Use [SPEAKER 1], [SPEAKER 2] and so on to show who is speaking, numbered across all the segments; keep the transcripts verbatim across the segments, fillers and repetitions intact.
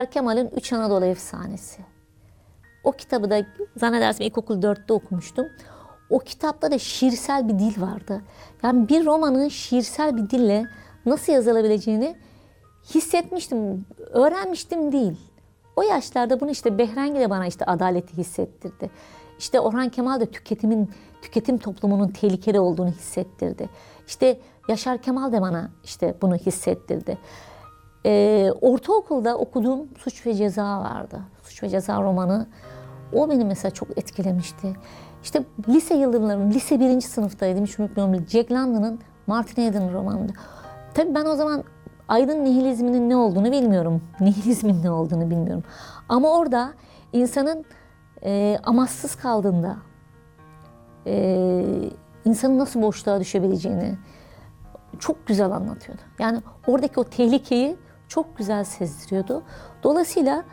[SPEAKER 1] Kemal'in Üç Anadolu Efsanesi. O kitabı da zannedersem ilkokul dörtte okumuştum. O kitapta da şiirsel bir dil vardı. Yani bir romanın şiirsel bir dille nasıl yazılabileceğini hissetmiştim, öğrenmiştim değil. O yaşlarda bunu işte Behrengi de bana işte adaleti hissettirdi. İşte Orhan Kemal de tüketimin, tüketim toplumunun tehlikeli olduğunu hissettirdi. İşte Yaşar Kemal de bana işte bunu hissettirdi. Ee, ortaokulda okuduğum Suç ve Ceza vardı. Suç ve Ceza romanı. O beni mesela çok etkilemişti. İşte lise yıllarım, lise birinci sınıftaydım, hiç unutmuyorum. Jack London'ın Martin Eden romanıydı. Tabii ben o zaman aydın nihilizminin ne olduğunu bilmiyorum. Nihilizmin ne olduğunu bilmiyorum. Ama orada insanın e, amaçsız kaldığında, e, insanın nasıl boşluğa düşebileceğini çok güzel anlatıyordu. Yani oradaki o tehlikeyi çok güzel sezdiriyordu. Dolayısıyla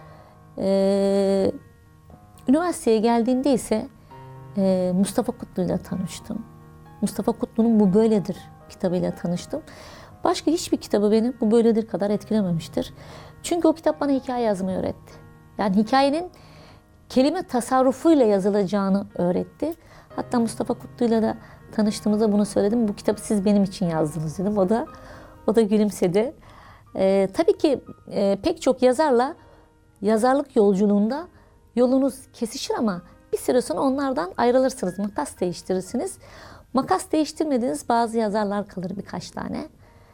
[SPEAKER 1] e, üniversiteye geldiğimde ise e, Mustafa Kutlu'yla tanıştım. Mustafa Kutlu'nun Bu Böyledir kitabıyla tanıştım. Başka hiçbir kitabı beni Bu Böyledir kadar etkilememiştir. Çünkü o kitap bana hikaye yazmayı öğretti. Yani hikayenin kelime tasarrufuyla yazılacağını öğretti. Hatta Mustafa Kutlu'yla da tanıştığımızda bunu söyledim. Bu kitabı siz benim için yazdınız dedim. O da o da gülümsedi. Ee, tabii ki e, pek çok yazarla yazarlık yolculuğunda yolunuz kesişir ama bir süre sonra onlardan ayrılırsınız. Makas değiştirirsiniz. Makas değiştirmediğiniz bazı yazarlar kalır, birkaç tane.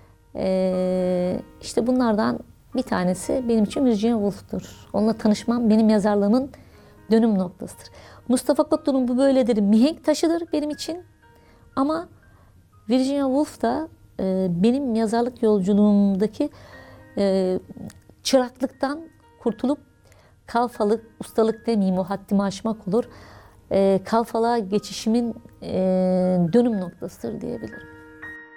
[SPEAKER 1] Ee, işte bunlardan bir tanesi benim için Virginia Woolf'tur. Onunla tanışmam benim yazarlığımın dönüm noktasıdır. Mustafa Kutlu'nun Bu Böyledir mihenk taşıdır benim için. Ama Virginia Woolf da e, benim yazarlık yolculuğumdaki e, çıraklıktan kurtulup kalfalık, ustalık demeyeyim, o haddimi aşmak olur. E, kalfalığa geçişimin e, dönüm noktasıdır diyebilirim.